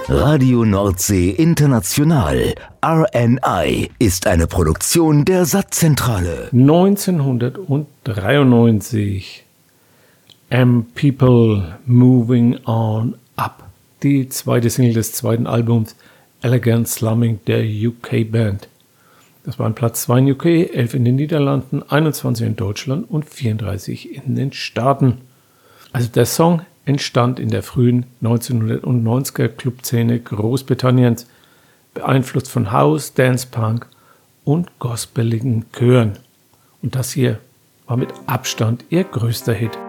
Radio Nordsee International RNI ist eine Produktion der Sattzentrale. 1993 People Moving On Up, die zweite Single des zweiten Albums Elegant Slumming der UK-Band. Das waren Platz 2 in UK, 11 in den Niederlanden, 21 in Deutschland und 34 in den Staaten. Also der Song entstand in der frühen 1990er Clubszene Großbritanniens, beeinflusst von House, Dance Punk und gospeligen Chören. Und das hier war mit Abstand ihr größter Hit.